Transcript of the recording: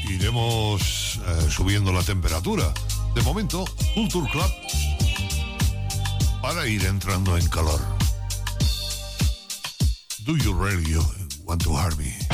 iremos subiendo la temperatura. De momento, Culture Club para ir entrando en calor. Do you really want to harm me?